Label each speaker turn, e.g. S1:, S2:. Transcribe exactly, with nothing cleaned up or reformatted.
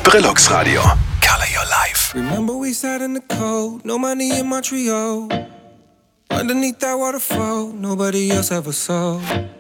S1: Brillux Radio. Color your life.
S2: Remember we sat in the cold, no money in Montreal. Underneath that waterfall, nobody else ever saw.